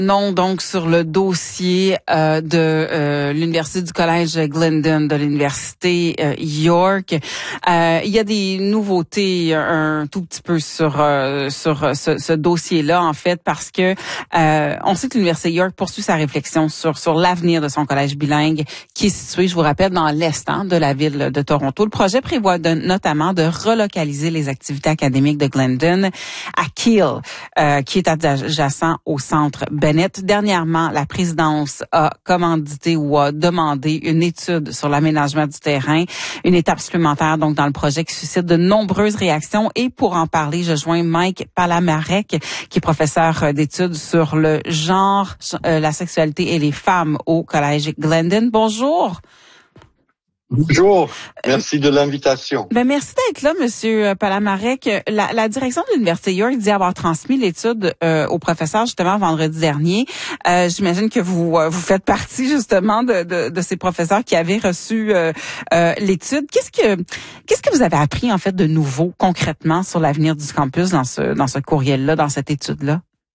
Non, donc sur le dossier de l'université du collège Glendon de l'université York, il y a des nouveautés un tout petit peu sur ce dossier-là en fait parce que on sait que l'université York poursuit sa réflexion sur l'avenir de son collège bilingue qui est situé, je vous rappelle, dans l'est de la ville de Toronto. Le projet prévoit notamment de relocaliser les activités académiques de Glendon à Keele, qui est adjacent au centre Bennett. Dernièrement, la présidence a commandité ou a demandé une étude sur l'aménagement du terrain, une étape supplémentaire donc dans le projet qui suscite de nombreuses réactions. Et pour en parler, je joins Mike Palamarek, qui est professeur d'études sur le genre, la sexualité et les femmes au collège Glendon. Bonjour. Bonjour, merci de l'invitation. Merci d'être là, Monsieur Palamarek. La direction de l'Université York dit avoir transmis l'étude au professeur justement vendredi dernier. J'imagine que vous faites partie justement de ces professeurs qui avaient reçu l'étude. Qu'est-ce que vous avez appris en fait de nouveau concrètement sur l'avenir du campus dans ce courriel-là, dans cette étude-là?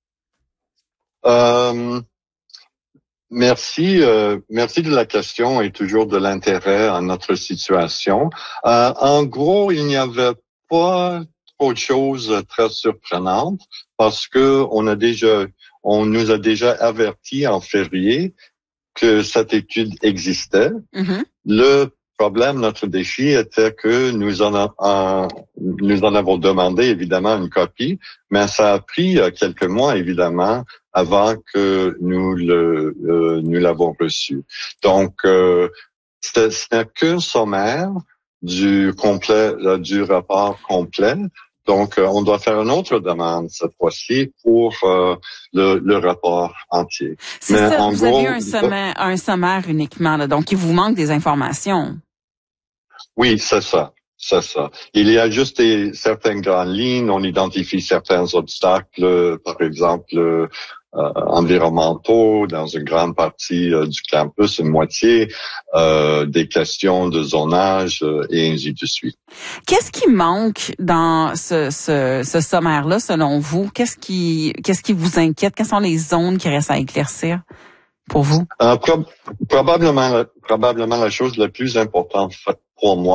Merci de la question et toujours de l'intérêt à notre situation. En gros, il n'y avait pas trop de choses très surprenantes parce que on nous a déjà averti en février que cette étude existait. Mm-hmm. Le problème, notre défi était que nous en avons demandé évidemment une copie, mais ça a pris quelques mois évidemment avant que nous l'avons reçu. Donc, ce n'est qu'un sommaire du rapport complet. Donc, on doit faire une autre demande cette fois-ci pour le rapport entier. C'est ça, en gros, avez un sommaire uniquement, là, donc il vous manque des informations. Oui, c'est ça. C'est ça. Il y a juste certaines grandes lignes. On identifie certains obstacles, par exemple, environnementaux dans une grande partie du campus, une moitié, des questions de zonage et ainsi de suite. Qu'est-ce qui manque dans ce sommaire-là, selon vous? Qu'est-ce qui vous inquiète? Quelles sont les zones qui restent à éclaircir pour vous? Probablement la chose la plus importante pour moi,